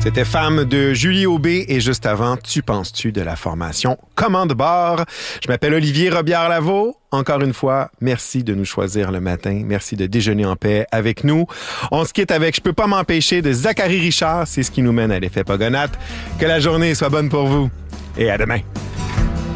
C'était Femme de Julie Aubé et juste avant, Tu penses-tu de la formation Commande Bar. Je m'appelle Olivier Robillard-Lavaux. Encore une fois, merci de nous choisir le matin. Merci de déjeuner en paix avec nous. On se quitte avec Je peux pas m'empêcher de Zachary Richard. C'est ce qui nous mène à l'effet Pogonate. Que la journée soit bonne pour vous et à demain.